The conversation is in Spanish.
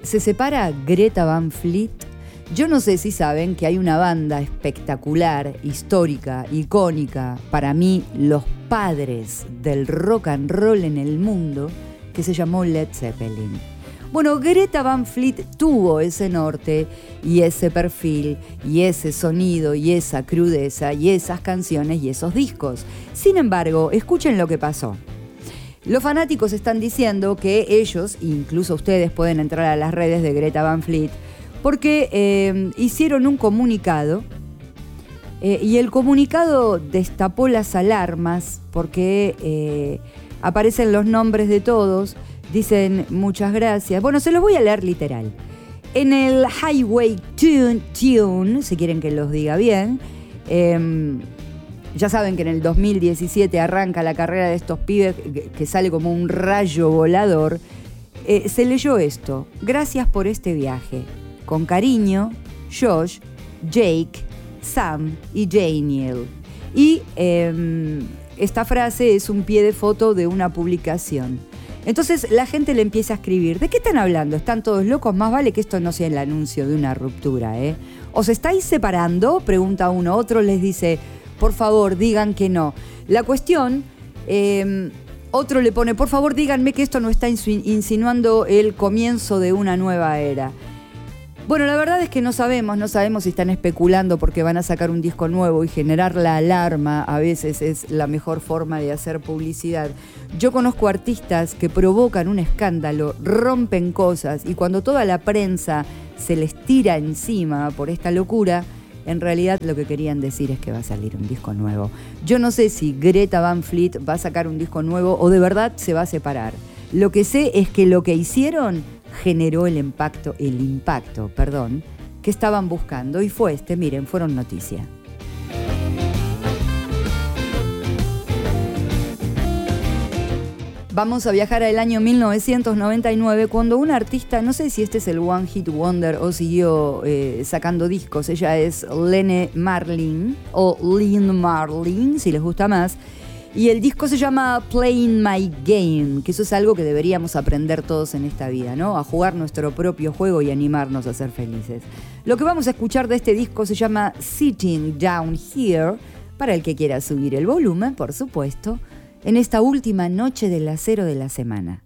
Se separa Greta Van Fleet. Yo no sé si saben que hay una banda espectacular, histórica, icónica, para mí los padres del rock and roll en el mundo, que se llamó Led Zeppelin. Bueno, Greta Van Fleet tuvo ese norte y ese perfil y ese sonido y esa crudeza y esas canciones y esos discos. Sin embargo, escuchen lo que pasó. Los fanáticos están diciendo que ellos, incluso ustedes pueden entrar a las redes de Greta Van Fleet, porque hicieron un comunicado y el comunicado destapó las alarmas porque aparecen los nombres de todos, dicen muchas gracias. Bueno, se los voy a leer literal. En el Highway Tune, si quieren que los diga bien, ya saben que en el 2017 arranca la carrera de estos pibes que sale como un rayo volador. Se leyó esto: gracias por este viaje. Con cariño, Josh, Jake, Sam y Daniel. Y esta frase es un pie de foto de una publicación. Entonces la gente le empieza a escribir: ¿de qué están hablando? ¿Están todos locos? Más vale que esto no sea el anuncio de una ruptura, ¿eh? ¿Os estáis separando?, pregunta uno. Otro les dice: por favor, digan que no. La cuestión, otro le pone: por favor, díganme que esto no está insinuando el comienzo de una nueva era. Bueno, la verdad es que no sabemos si están especulando porque van a sacar un disco nuevo, y generar la alarma a veces es la mejor forma de hacer publicidad. Yo conozco artistas que provocan un escándalo, rompen cosas, y cuando toda la prensa se les tira encima por esta locura, en realidad lo que querían decir es que va a salir un disco nuevo. Yo no sé si Greta Van Fleet va a sacar un disco nuevo o de verdad se va a separar. Lo que sé es que lo que hicieron generó el impacto, que estaban buscando, y fue miren, fueron noticia. Vamos a viajar al año 1999, cuando una artista, no sé si este es el One Hit Wonder o siguió sacando discos, ella es Lene Marlin, o Lynn Marlin, si les gusta más, y el disco se llama Playing My Game, que eso es algo que deberíamos aprender todos en esta vida, ¿no? A jugar nuestro propio juego y animarnos a ser felices. Lo que vamos a escuchar de este disco se llama Sitting Down Here, para el que quiera subir el volumen, por supuesto, en esta última noche del acero de la semana.